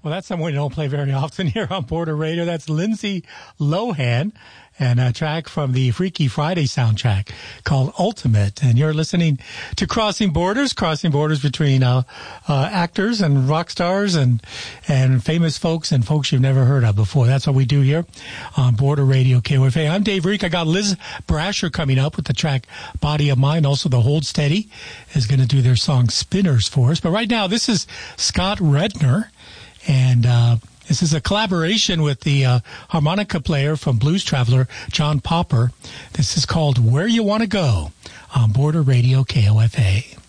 Well, that's someone we don't play very often here on Border Radio. That's Lindsay Lohan and a track from the Freaky Friday soundtrack called Ultimate. And you're listening to Crossing Borders between actors and rock stars and famous folks and folks you've never heard of before. That's what we do here on Border Radio KOFA. I'm Dave Reek. I got Liz Brasher coming up with the track Body of Mine. Also, the Hold Steady is going to do their song Spinners for us. But right now, this is Scott Rednor. And this is a collaboration with the harmonica player from Blues Traveler, John Popper. This is called Where You Want to Go on Border Radio KOFA.